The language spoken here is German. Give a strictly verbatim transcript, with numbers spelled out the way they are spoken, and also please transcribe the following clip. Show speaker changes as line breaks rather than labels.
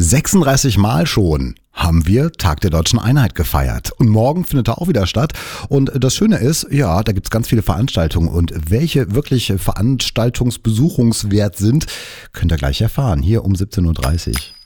sechsunddreißig Mal schon haben wir Tag der Deutschen Einheit gefeiert. Und morgen findet er auch wieder statt. Und das Schöne ist, ja, da gibt's ganz viele Veranstaltungen. Und welche wirklich veranstaltungsbesuchungswert sind, könnt ihr gleich erfahren. Hier um siebzehn Uhr dreißig.